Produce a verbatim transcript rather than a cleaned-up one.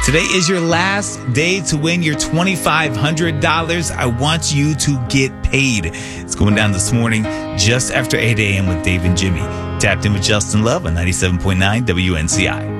Today is your last day to win your twenty-five hundred dollars. I want you to get paid. It's going down this morning just after eight a.m. with Dave and Jimmy. Tapped in with Justin Love on ninety-seven point nine W N C I.